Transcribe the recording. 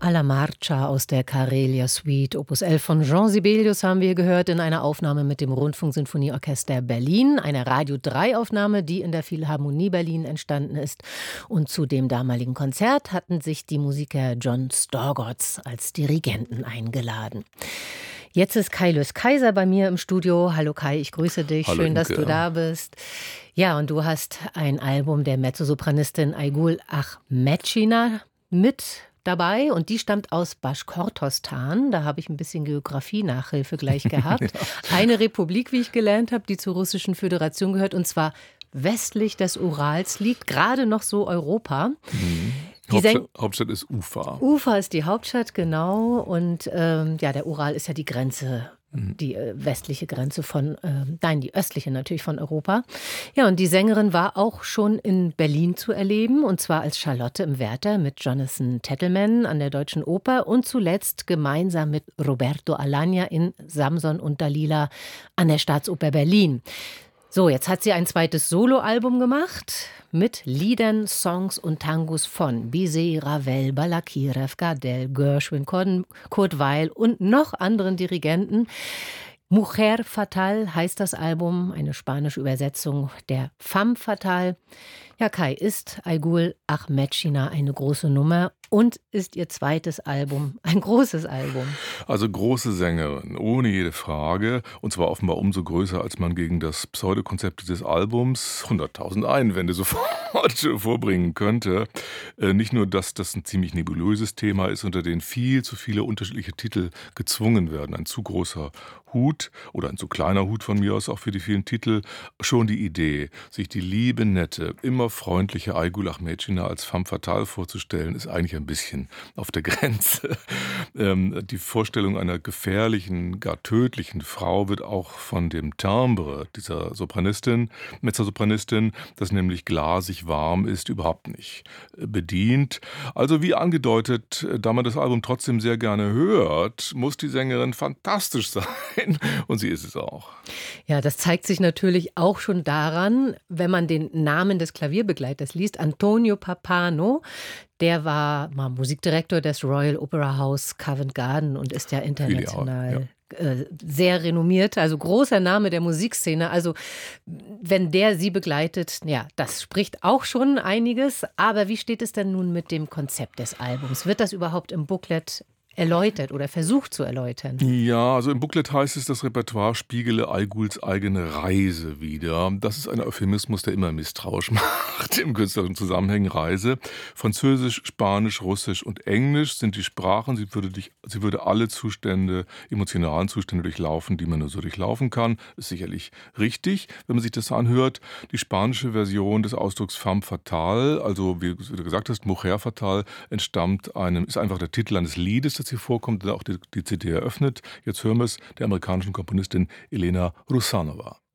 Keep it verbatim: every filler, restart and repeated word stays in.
Alla Marcia aus der Karelia Suite, Opus elf von Jean Sibelius haben wir gehört in einer Aufnahme mit dem Rundfunksinfonieorchester Berlin, eine Radio drei Aufnahme, die in der Philharmonie Berlin entstanden ist. Und zu dem damaligen Konzert hatten sich die Musiker John Storgotz als Dirigenten eingeladen. Jetzt ist Kai Löss-Kaiser bei mir im Studio. Hallo Kai, ich grüße dich. Hallo, schön, dass Inke. du da bist. Ja, und du hast ein Album der Mezzosopranistin Aygul Ahmedschina mit dabei und die stammt aus Baschkortostan. Da habe ich ein bisschen Geografie-Nachhilfe gleich gehabt. Ja. Eine Republik, wie ich gelernt habe, die zur Russischen Föderation gehört, und zwar westlich des Urals, liegt gerade noch so Europa. Mhm. Hauptstadt, Hauptstadt ist Ufa. Ufa ist die Hauptstadt, genau. Und ähm, ja, der Ural ist ja die Grenze, die äh, westliche Grenze von, äh, nein, die östliche natürlich von Europa. Ja, und die Sängerin war auch schon in Berlin zu erleben, und zwar als Charlotte im Werther mit Jonathan Tettleman an der Deutschen Oper und zuletzt gemeinsam mit Roberto Alagna in Samson und Dalila an der Staatsoper Berlin. So, jetzt hat sie ein zweites Soloalbum gemacht mit Liedern, Songs und Tangos von Bizet, Ravel, Balakirev, Gardel, Gershwin, Kurt Weill und noch anderen Dirigenten. Mujer Fatal heißt das Album, eine spanische Übersetzung der Femme Fatale. Ja, Kai, ist Aygul Ahmedschina eine große Nummer und ist ihr zweites Album ein großes Album? Also große Sängerin, ohne jede Frage. Und zwar offenbar umso größer, als man gegen das Pseudokonzept dieses Albums hunderttausend Einwände sofort vorbringen könnte. Äh, nicht nur, dass das ein ziemlich nebulöses Thema ist, unter dem viel zu viele unterschiedliche Titel gezwungen werden. Ein zu großer Hut oder ein zu kleiner Hut von mir aus auch für die vielen Titel. Schon die Idee, sich die liebe, nette, immer freundliche Aygul Ahmedschina als femme fatale vorzustellen, ist eigentlich ein bisschen auf der Grenze. Ähm, die Vorstellung einer gefährlichen, gar tödlichen Frau wird auch von dem Timbre dieser Sopranistin, Mezzosopranistin, das nämlich glasig warm ist, überhaupt nicht bedient. Also wie angedeutet, da man das Album trotzdem sehr gerne hört, muss die Sängerin fantastisch sein. Und sie ist es auch. Ja, das zeigt sich natürlich auch schon daran, wenn man den Namen des Klavierbegleiters liest, Antonio Pappano. Der war mal Musikdirektor des Royal Opera House Covent Garden und ist ja international ja. äh, sehr renommiert, also großer Name der Musikszene. Also wenn der sie begleitet, ja, das spricht auch schon einiges. Aber wie steht es denn nun mit dem Konzept des Albums? Wird das überhaupt im Booklet erläutert oder versucht zu erläutern? Ja, also im Booklet heißt es, das Repertoire spiegele Ayguls eigene Reise wider. Das ist ein Euphemismus, der immer misstrauisch macht im künstlerischen Zusammenhang. Reise. Französisch, Spanisch, Russisch und Englisch sind die Sprachen. Sie würde, dich, sie würde alle Zustände, emotionalen Zustände durchlaufen, die man nur so durchlaufen kann. Ist sicherlich richtig, wenn man sich das anhört. Die spanische Version des Ausdrucks femme fatale, also wie du gesagt hast, Mujer Fatal, entstammt einem, ist einfach der Titel eines Liedes, das hier vorkommt, der auch die, die C D eröffnet. Jetzt hören wir es der amerikanischen Komponistin Elena Rusanova.